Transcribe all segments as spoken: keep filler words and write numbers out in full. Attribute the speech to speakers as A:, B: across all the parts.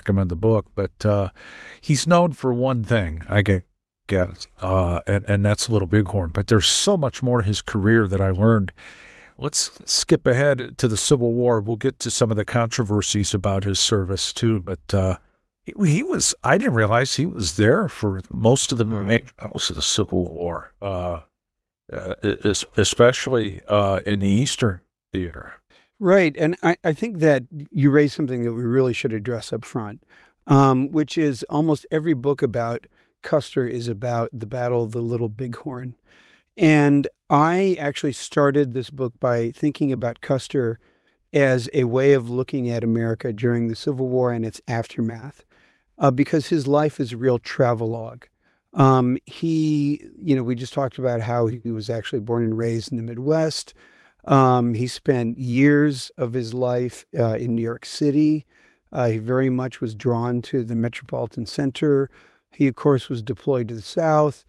A: recommend the book. But uh, he's known for one thing, I get, guess, uh, and, and that's Little Bighorn. But there's so much more to his career that I learned. Let's skip ahead to the Civil War. We'll get to some of the controversies about his service too. But uh, he, he was, I didn't realize he was there for most of the, most of the Civil War, uh, uh, es- especially uh, in the Eastern Theater.
B: Right. And I, I think that you raised something that we really should address up front, um, which is almost every book about Custer is about the Battle of the Little Bighorn. And I actually started this book by thinking about Custer as a way of looking at America during the Civil War and its aftermath, uh, because his life is a real travelogue. Um, he, you know, we just talked about how he was actually born and raised in the Midwest. Um, he spent years of his life uh, in New York City. Uh, he very much was drawn to the metropolitan center. He, of course, was deployed to the South,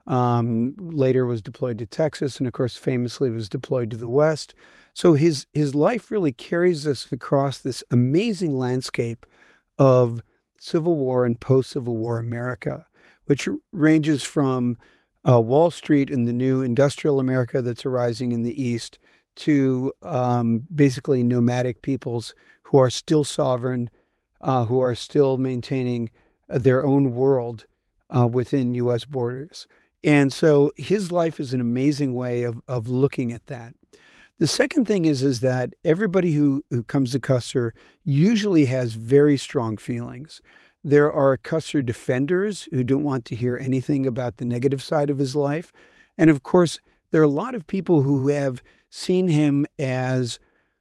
B: um, later was deployed to Texas, and of course, famously was deployed to the West. So his his life really carries us across this amazing landscape of Civil War and post-Civil War America, which ranges from uh, Wall Street and the new industrial America that's arising in the East to um, basically nomadic peoples who are still sovereign, uh, who are still maintaining uh, their own world uh, within U S borders. And so his life is an amazing way of, of looking at that. The second thing is, is that everybody who, who comes to Custer usually has very strong feelings. There are Custer defenders who don't want to hear anything about the negative side of his life. And of course, there are a lot of people who have seen him as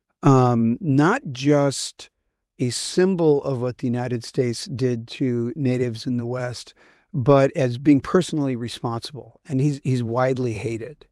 B: um, not just a symbol of what the United States did to natives in the West, but as being personally responsible. And he's he's widely hated.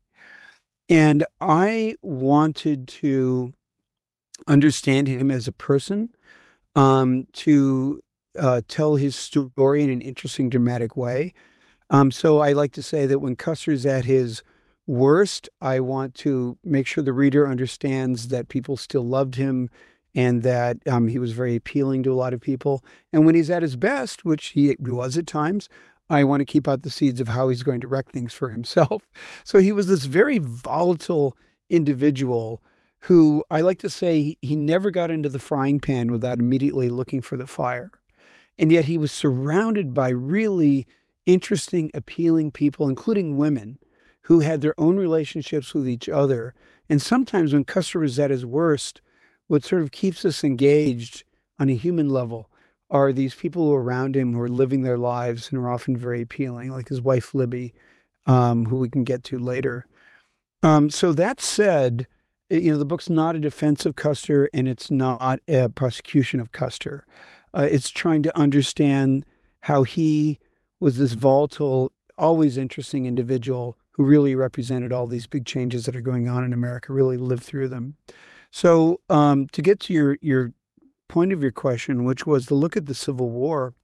B: And I wanted to understand him as a person, um, to uh, tell his story in an interesting, dramatic way. Um, so I like to say that when Custer's at his worst, I want to make sure the reader understands that people still loved him and that um, he was very appealing to a lot of people. And when he's at his best, which he was at times, I want to keep out the seeds of how he's going to wreck things for himself. So he was this very volatile individual who I like to say he never got into the frying pan without immediately looking for the fire. And yet he was surrounded by really interesting, appealing people, including women who had their own relationships with each other. And sometimes when Custer is at his worst, what sort of keeps us engaged on a human level are these people who are around him who are living their lives and are often very appealing, like his wife, Libby, um, who we can get to later. Um, so that said, you know, the book's not a defense of Custer and it's not a prosecution of Custer. Uh, it's trying to understand how he was this volatile, always interesting individual who really represented all these big changes that are going on in America, really lived through them. So um, to get to your your point of your question, which was to look at the Civil War,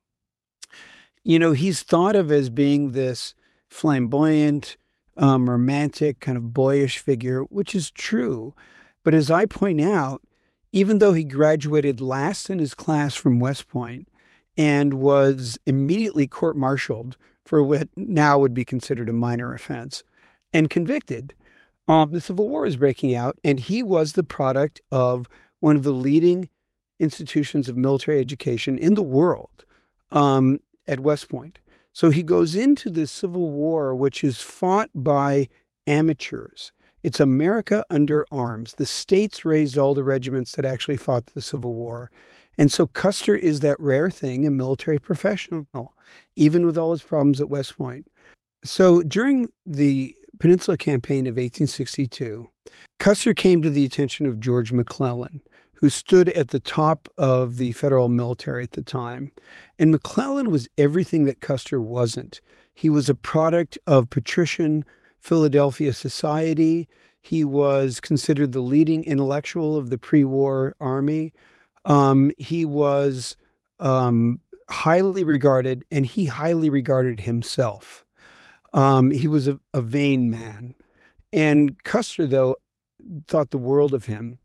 B: you know, he's thought of as being this flamboyant, um, romantic, kind of boyish figure, which is true. But as I point out, even though he graduated last in his class from West Point and was immediately court-martialed for what now would be considered a minor offense and convicted, um, the Civil War is breaking out, and he was the product of one of the leading institutions of military education in the world, um, at West Point. So he goes into the Civil War, which is fought by amateurs. It's America under arms. The states raised all the regiments that actually fought the Civil War. And so Custer is that rare thing, a military professional, even with all his problems at West Point. So during the Peninsula Campaign of eighteen sixty-two, Custer came to the attention of George McClellan, who stood at the top of the federal military at the time. And McClellan was everything that Custer wasn't. He was a product of patrician Philadelphia society. He was considered the leading intellectual of the pre-war army. Um, he was um, highly regarded, and he highly regarded himself. Um, he was a, a vain man. And Custer, though, thought the world of him.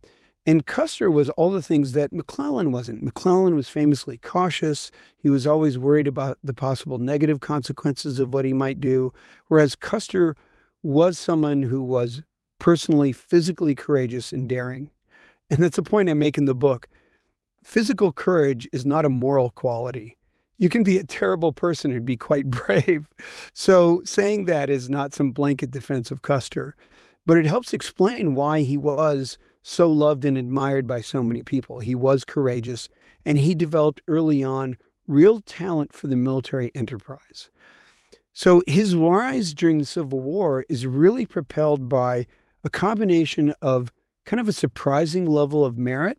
B: And Custer was all the things that McClellan wasn't. McClellan was famously cautious. He was always worried about the possible negative consequences of what he might do, whereas Custer was someone who was personally, physically courageous and daring. And that's a point I make in the book. Physical courage is not a moral quality. You can be a terrible person and be quite brave. So saying that is not some blanket defense of Custer, but it helps explain why he was so loved and admired by so many people. He was courageous, and he developed early on real talent for the military enterprise. So his rise during the Civil War is really propelled by a combination of kind of a surprising level of merit.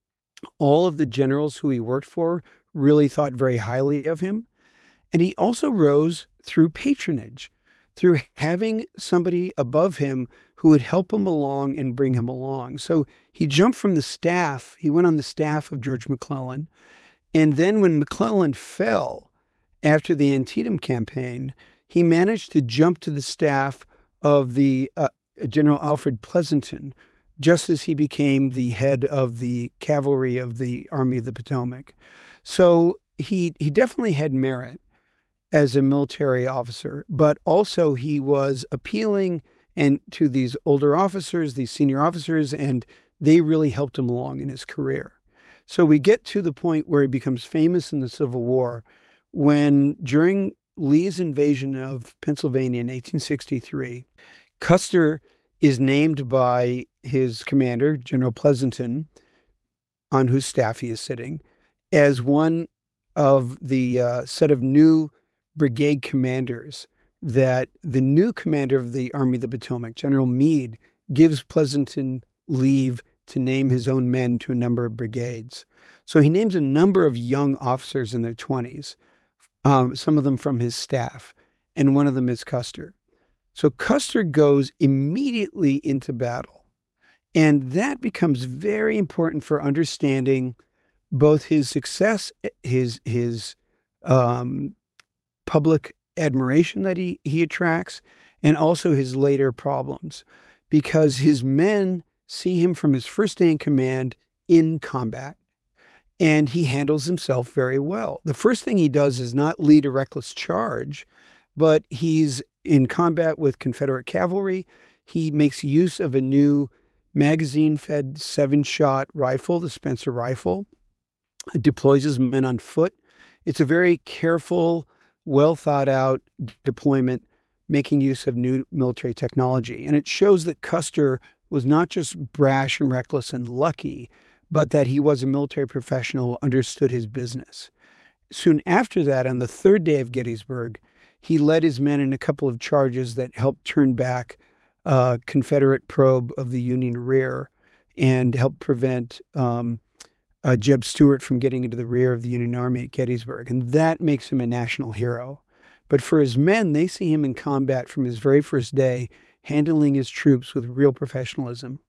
B: All of the generals who he worked for really thought very highly of him. And he also rose through patronage, through having somebody above him who would help him along and bring him along. So he jumped from the staff. He went on the staff of George McClellan. And then when McClellan fell after the Antietam campaign, he managed to jump to the staff of the uh, General Alfred Pleasonton, just as he became the head of the cavalry of the Army of the Potomac. So he he definitely had merit as a military officer, but also he was appealing and to these older officers, these senior officers, and they really helped him along in his career. So we get to the point where he becomes famous in the Civil War when, during Lee's invasion of Pennsylvania in eighteen sixty-three, Custer is named by his commander, General Pleasonton, on whose staff he is sitting, as one of the uh, set of new brigade commanders that the new commander of the Army of the Potomac, General Meade, gives Pleasonton leave to name his own men to a number of brigades. So he names a number of young officers in their twenties, um, some of them from his staff, and one of them is Custer. So Custer goes immediately into battle, and that becomes very important for understanding both his success, his his um, public admiration that he, he attracts, and also his later problems, because his men see him from his first day in command in combat, and he handles himself very well. The first thing he does is not lead a reckless charge, but he's in combat with Confederate cavalry. He makes use of a new magazine-fed seven-shot rifle, the Spencer rifle, deploys his men on foot. It's a very careful, well thought out deployment, making use of new military technology. And it shows that Custer was not just brash and reckless and lucky, but that he was a military professional who understood his business. Soon after that, on the third day of Gettysburg, he led his men in a couple of charges that helped turn back a Confederate probe of the Union rear and helped prevent um, uh, Jeb Stuart from getting into the rear of the Union Army at Gettysburg. And that makes him a national hero. But for his men, they see him in combat from his very first day, handling his troops with real professionalism.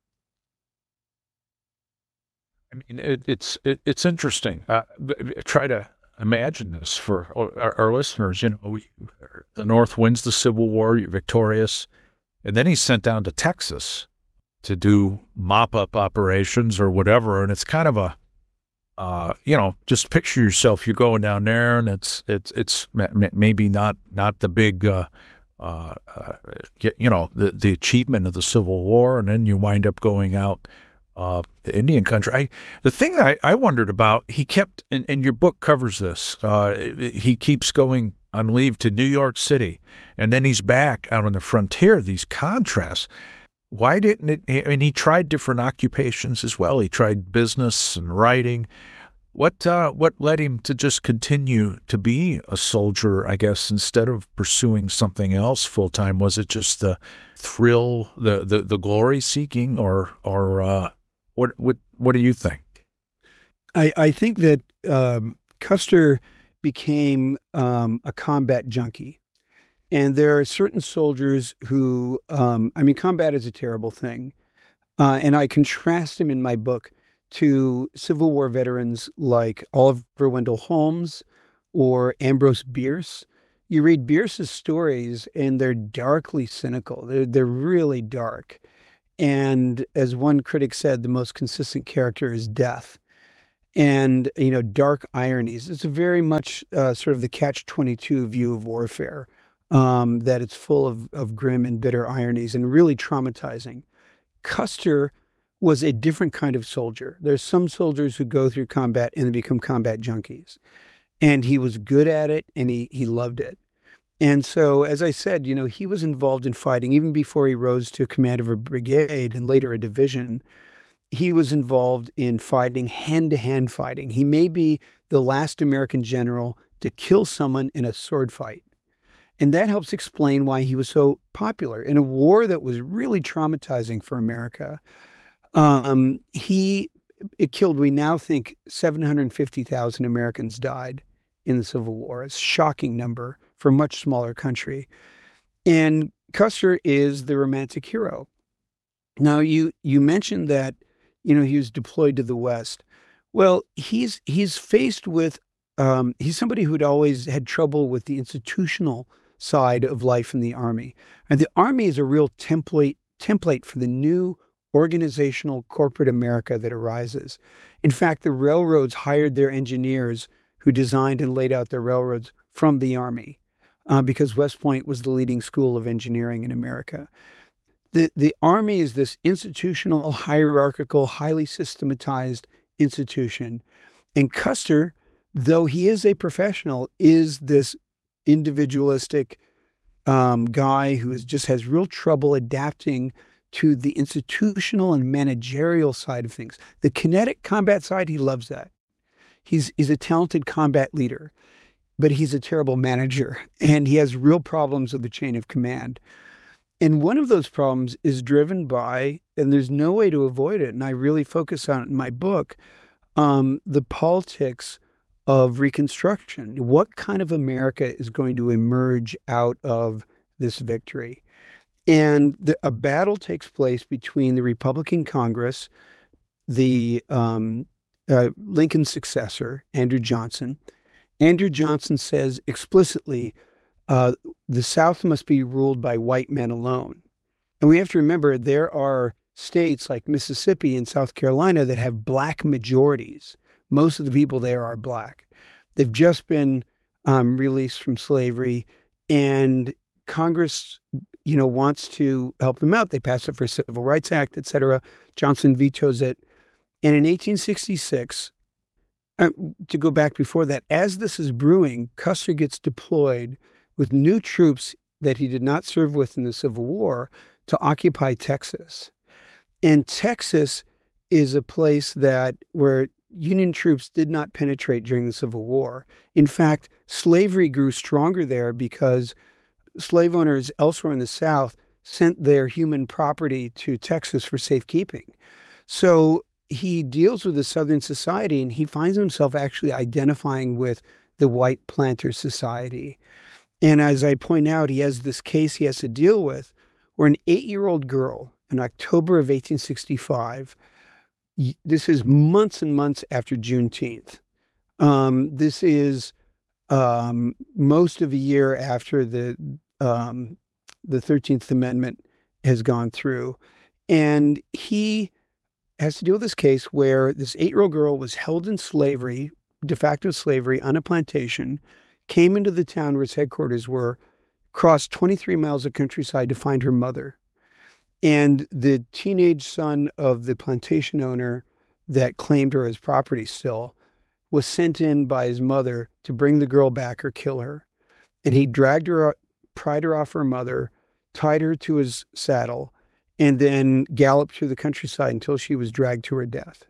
A: I mean, it, it's it, it's interesting. Uh, try to imagine this for our, our listeners. You know, we, the North wins the Civil War, you're victorious, and then he's sent down to Texas to do mop-up operations or whatever, and it's kind of a Uh, you know, just picture yourself. You're going down there, and it's it's it's maybe not not the big, uh, uh, uh, you know, the the achievement of the Civil War, and then you wind up going out uh, to Indian country. I, the thing that I, I wondered about, he kept, and, and your book covers this. Uh, he keeps going on leave to New York City, and then he's back out on the frontier. These contrasts. Why didn't it? I mean, he tried different occupations as well. He tried business and writing. What uh, what led him to just continue to be a soldier, I guess, instead of pursuing something else full time? Was it just the thrill, the the, the glory seeking, or or uh, what what what do you think?
B: I, I think that um, Custer became um, a combat junkie. And there are certain soldiers who, um, I mean, combat is a terrible thing. Uh, and I contrast him in my book to Civil War veterans like Oliver Wendell Holmes or Ambrose Bierce. You read Bierce's stories and they're darkly cynical. They're, they're really dark. And as one critic said, the most consistent character is death. And, you know, dark ironies. It's very much uh, sort of the catch twenty-two view of warfare, um, that it's full of, of grim and bitter ironies and really traumatizing. Custer was a different kind of soldier. There's some soldiers who go through combat and they become combat junkies. And he was good at it and he, he loved it. And so, as I said, you know, he was involved in fighting even before he rose to command of a brigade and later a division. He was involved in fighting, hand-to-hand fighting. He may be the last American general to kill someone in a sword fight. And that helps explain why he was so popular in a war that was really traumatizing for America. Um, he it killed, we now think, seven hundred fifty thousand Americans died in the Civil War. It's a shocking number for a much smaller country. And Custer is the romantic hero. Now, you you mentioned that, you know, he was deployed to the West. Well, he's he's faced with um, he's somebody who'd always had trouble with the institutional side of life in the Army. And the Army is a real template template for the new organizational corporate America that arises. In fact, the railroads hired their engineers who designed and laid out their railroads from the Army, uh, because West Point was the leading school of engineering in America. The, the Army is this institutional, hierarchical, highly systematized institution. And Custer, though he is a professional, is this individualistic um, guy who is, just has real trouble adapting to the institutional and managerial side of things. The kinetic combat side, he loves that. He's, he's a talented combat leader, but he's a terrible manager, and he has real problems with the chain of command. And one of those problems is driven by, and there's no way to avoid it, and I really focus on it in my book, um, the politics of Reconstruction. What kind of America is going to emerge out of this victory? And the, a battle takes place between the Republican Congress, the um, uh, Lincoln's successor, Andrew Johnson. Andrew Johnson says explicitly, uh, the South must be ruled by white men alone. And we have to remember there are states like Mississippi and South Carolina that have black majorities. Most of the people there are black. They've just been um, released from slavery, and Congress, you know, wants to help them out. They pass it for a Civil Rights Act, et cetera. Johnson vetoes it. And in eighteen sixty-six, uh, to go back before that, as this is brewing, Custer gets deployed with new troops that he did not serve with in the Civil War to occupy Texas. And Texas is a place that where Union troops did not penetrate during the Civil War. In fact, slavery grew stronger there because slave owners elsewhere in the South sent their human property to Texas for safekeeping. So he deals with the Southern society, and he finds himself actually identifying with the white planter society. And as I point out, he has this case he has to deal with where an eight-year-old girl in October of eighteen sixty-five, this is months and months after Juneteenth. Um, this is um, most of a year after the um, the thirteenth Amendment has gone through. And he has to deal with this case where this eight-year-old girl was held in slavery, de facto slavery, on a plantation, came into the town where its headquarters were, crossed twenty-three miles of countryside to find her mother. And the teenage son of the plantation owner that claimed her as property still was sent in by his mother to bring the girl back or kill her. And he dragged her, pried her off her mother, tied her to his saddle, and then galloped through the countryside until she was dragged to her death.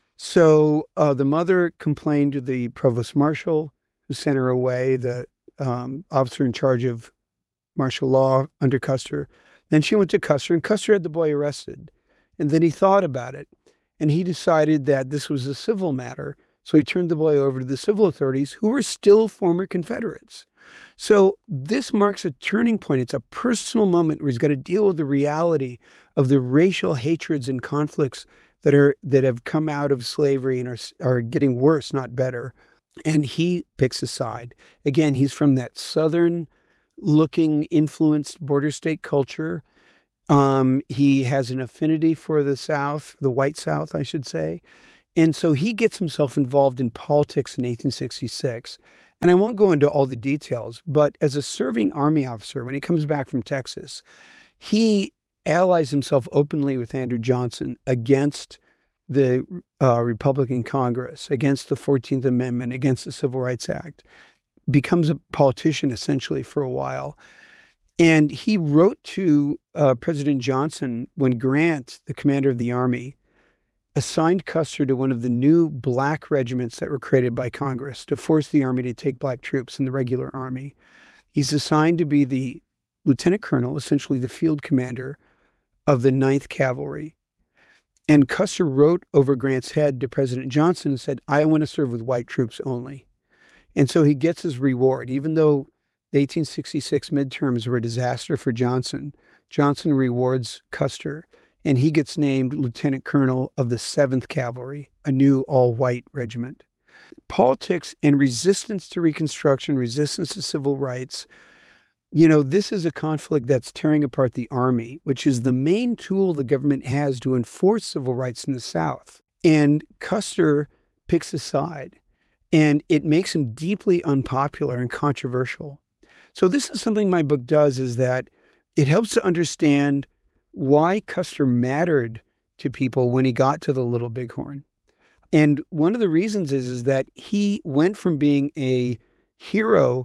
B: So uh, the mother complained to the provost marshal, who sent her away, the um, officer in charge of martial law under Custer. Then she went to Custer, and Custer had the boy arrested. And then he thought about it, and he decided that this was a civil matter. So he turned the boy over to the civil authorities, who were still former Confederates. So this marks a turning point. It's a personal moment where he's got to deal with the reality of the racial hatreds and conflicts that are that have come out of slavery and are, are getting worse, not better. And he picks a side. Again, he's from that Southern looking influenced border state culture. Um, he has an affinity for the South, the white South, I should say. And so he gets himself involved in politics in eighteen sixty-six. And I won't go into all the details, but as a serving army officer, when he comes back from Texas, he allies himself openly with Andrew Johnson against the uh, Republican Congress, against the fourteenth Amendment, against the Civil Rights Act, becomes a politician essentially for a while. And he wrote to uh, President Johnson when Grant, the commander of the Army, assigned Custer to one of the new black regiments that were created by Congress to force the Army to take black troops in the regular Army. He's assigned to be the lieutenant colonel, essentially the field commander of the ninth Cavalry. And Custer wrote over Grant's head to President Johnson and said, I want to serve with white troops only. And so he gets his reward. Even though the eighteen sixty-six midterms were a disaster for Johnson, Johnson rewards Custer, and he gets named lieutenant colonel of the seventh Cavalry, a new all-white regiment. Politics and resistance to Reconstruction, resistance to civil rights, you know, this is a conflict that's tearing apart the Army, which is the main tool the government has to enforce civil rights in the South. And Custer picks a side, and it makes him deeply unpopular and controversial. So this is something my book does, is that it helps to understand why Custer mattered to people when he got to the Little Bighorn. And one of the reasons is, is that he went from being a hero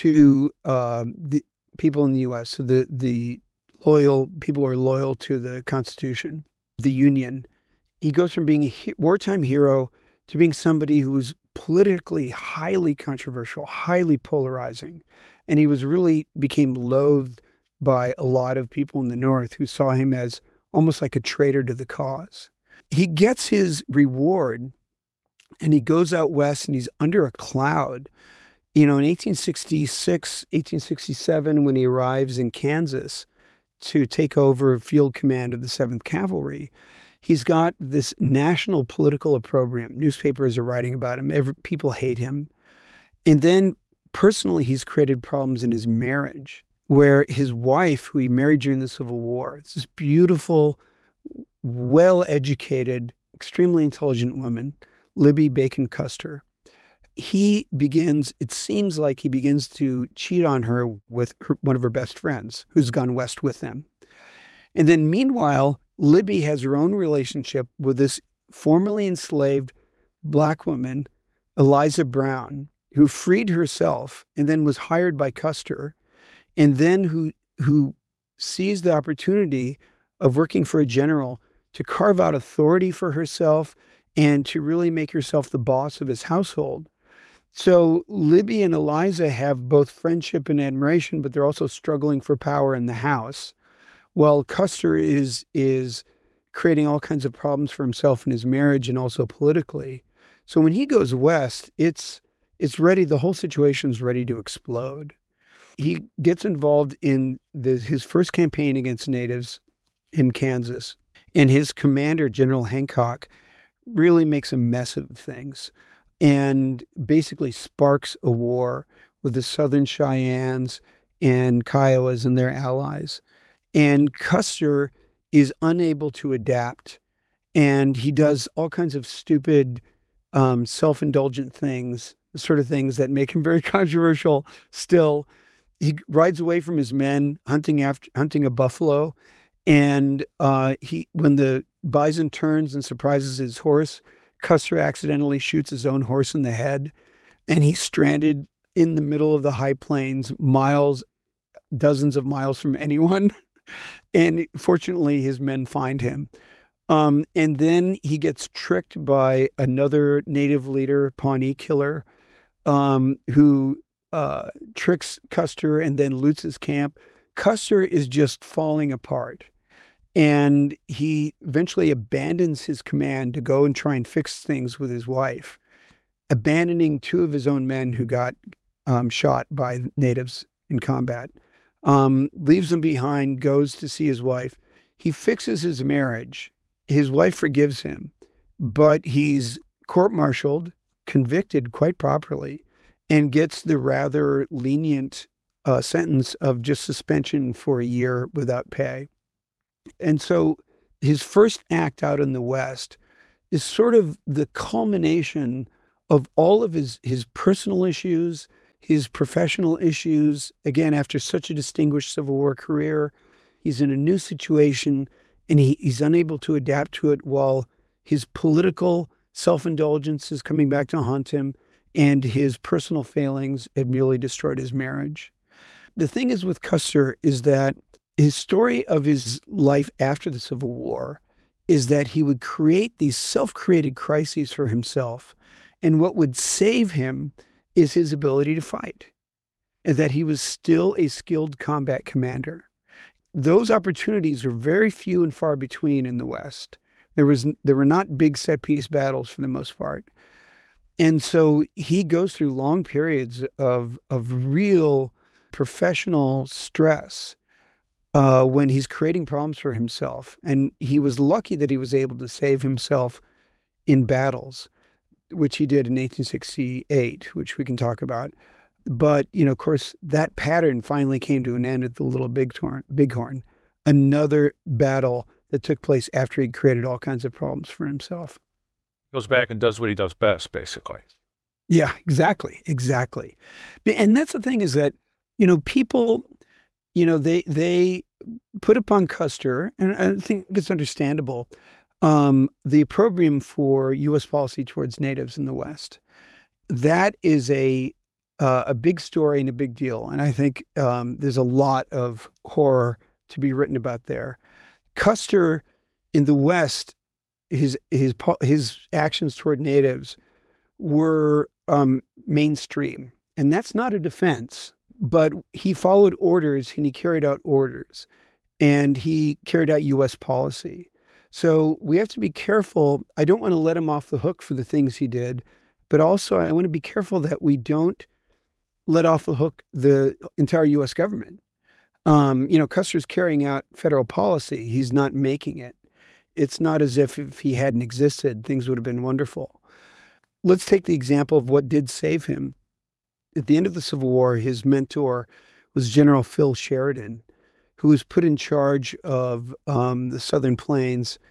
B: to uh, the people in the U S, so the, the loyal people who are loyal to the Constitution, the Union. He goes from being a he- wartime hero to being somebody who's politically highly controversial, highly polarizing. And he was really became loathed by a lot of people in the North who saw him as almost like a traitor to the cause. He gets his reward and he goes out west and he's under a cloud. You know, in eighteen sixty-six, eighteen sixty-seven, when he arrives in Kansas to take over field command of the seventh Cavalry, he's got this national political opprobrium. Newspapers are writing about him. Every, people hate him. And then personally, he's created problems in his marriage, where his wife, who he married during the Civil War, this beautiful, well-educated, extremely intelligent woman, Libby Bacon Custer, he begins, it seems like he begins to cheat on her with her, one of her best friends, who's gone west with them. And then meanwhile, Libby has her own relationship with this formerly enslaved black woman, Eliza Brown, who freed herself and then was hired by Custer, and then who who seized the opportunity of working for a general to carve out authority for herself and to really make herself the boss of his household. So Libby and Eliza have both friendship and admiration, but they're also struggling for power in the house. While Custer is is creating all kinds of problems for himself in his marriage and also politically. So when he goes west, it's it's ready, the whole situation's ready to explode. He gets involved in the, his first campaign against natives in Kansas, and his commander, General Hancock, really makes a mess of things and basically sparks a war with the Southern Cheyennes and Kiowas and their allies. And Custer is unable to adapt, and he does all kinds of stupid, um, self-indulgent things, the sort of things that make him very controversial still. He rides away from his men hunting after hunting a buffalo, and uh, he when the bison turns and surprises his horse, Custer accidentally shoots his own horse in the head, and he's stranded in the middle of the high plains, miles, dozens of miles from anyone. And fortunately, his men find him. Um, and then he gets tricked by another native leader, Pawnee Killer, um, who uh, tricks Custer and then loots his camp. Custer is just falling apart. And he eventually abandons his command to go and try and fix things with his wife, abandoning two of his own men who got um, shot by natives in combat. Um, leaves them behind, goes to see his wife. He fixes his marriage. His wife forgives him, but he's court-martialed, convicted quite properly, and gets the rather lenient uh, sentence of just suspension for a year without pay. And so his first act out in the West is sort of the culmination of all of his, his personal issues, his professional issues. Again, after such a distinguished Civil War career, he's in a new situation and he, he's unable to adapt to it while his political self-indulgence is coming back to haunt him and his personal failings had nearly destroyed his marriage. The thing is with Custer is that his story of his life after the Civil War is that he would create these self-created crises for himself. And what would save him is his ability to fight, and that he was still a skilled combat commander. Those opportunities are very few and far between in the West. There was there were not big set piece battles for the most part. And so he goes through long periods of, of real professional stress uh, when he's creating problems for himself. And he was lucky that he was able to save himself in battles, which he did in eighteen sixty-eight, which we can talk about. But, you know, of course, that pattern finally came to an end at the Little Bighorn, Bighorn, another battle that took place after he'd created all kinds of problems for himself.
A: Goes back and does what he does best, basically.
B: Yeah, exactly. Exactly. And that's the thing is that, you know, people, you know, they, they put upon Custer, and I think it's understandable, um, the opprobrium for U S policy towards natives in the West. That is a, uh, a big story and a big deal. And I think um, there's a lot of horror to be written about there. Custer in the West, his his his actions toward natives were um, mainstream, and that's not a defense. But he followed orders and he carried out orders, and he carried out U S policy. So we have to be careful. I don't want to let him off the hook for the things he did, but also I want to be careful that we don't let off the hook the entire U S government. Um, you know, Custer's carrying out federal policy. He's not making it. It's not as if if he hadn't existed, things would have been wonderful. Let's take the example of what did save him. At the end of the Civil War, his mentor was General Phil Sheridan, who was put in charge of um, the Southern Plains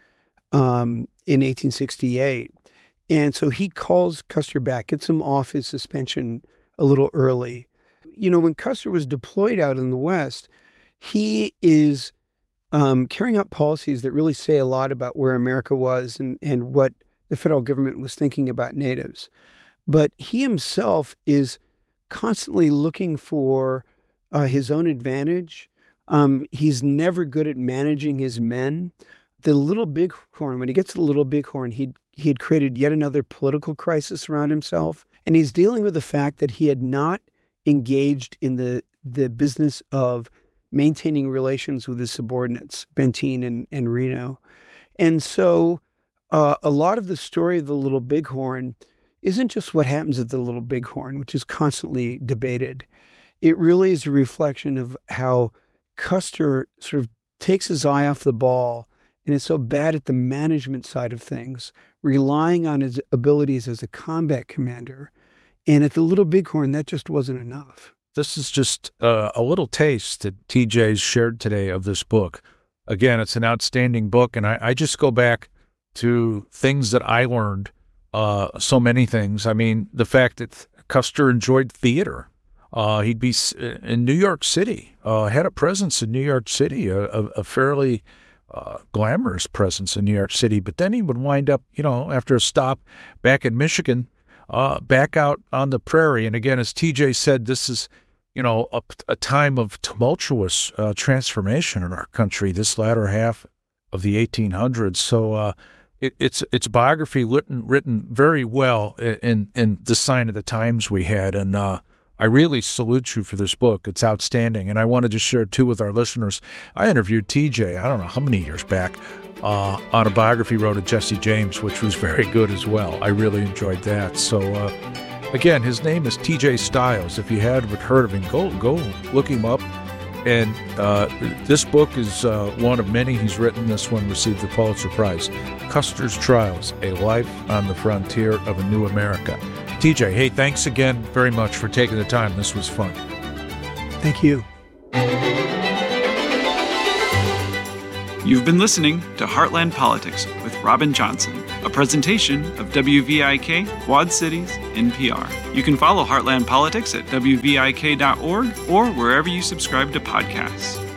B: um, in eighteen sixty-eight. And so he calls Custer back, gets him off his suspension a little early. You know, when Custer was deployed out in the West, he is um, carrying out policies that really say a lot about where America was and, and what the federal government was thinking about natives. But he himself is constantly looking for uh, his own advantage. Um, he's never good at managing his men. The Little Bighorn, when he gets to the Little Bighorn, he he had created yet another political crisis around himself. And he's dealing with the fact that he had not engaged in the, the business of maintaining relations with his subordinates, Benteen and, and Reno. And so uh, a lot of the story of the Little Bighorn isn't just what happens at the Little Bighorn, which is constantly debated. It really is a reflection of how Custer sort of takes his eye off the ball and is so bad at the management side of things, relying on his abilities as a combat commander. And at the Little Bighorn, that just wasn't enough.
A: This is just uh, a little taste that T J's shared today of this book. Again, it's an outstanding book, and I, I just go back to things that I learned, uh, so many things. I mean, the fact that Custer enjoyed theater. Uh, he'd be in New York City, uh, had a presence in New York City, a, a, a fairly uh, glamorous presence in New York City. But then he would wind up, you know, after a stop back in Michigan, uh, back out on the prairie. And again, as T J said, this is, you know, a, a time of tumultuous uh, transformation in our country, this latter half of the eighteen hundreds. So uh, it, it's it's biography written written very well in in the sign of the times we had, and uh, I really salute you for this book. It's outstanding, and I wanted to share too with our listeners. I interviewed T J, I don't know how many years back, uh, on a biography he wrote of Jesse James, which was very good as well. I really enjoyed that. So. Uh, Again, his name is T J Stiles. If you haven't heard of him, go go look him up. And uh, this book is uh, one of many he's written. This one received the Pulitzer Prize. Custer's Trials, A Life on the Frontier of a New America. T J, hey, thanks again very much for taking the time. This was fun.
B: Thank you.
C: You've been listening to Heartland Politics with Robin Johnson, a presentation of W V I K Quad Cities N P R. You can follow Heartland Politics at W V I K dot org or wherever you subscribe to podcasts.